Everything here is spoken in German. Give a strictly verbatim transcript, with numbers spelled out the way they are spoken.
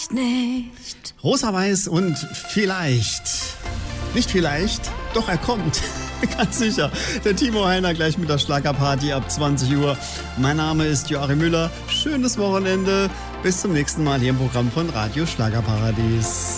vielleicht nicht. Rosa-Weiß und vielleicht. Nicht vielleicht, doch er kommt. Ganz sicher. Der Timo Heiner gleich mit der Schlagerparty ab zwanzig Uhr. Mein Name ist Joachim Müller. Schönes Wochenende. Bis zum nächsten Mal hier im Programm von Radio Schlagerparadies.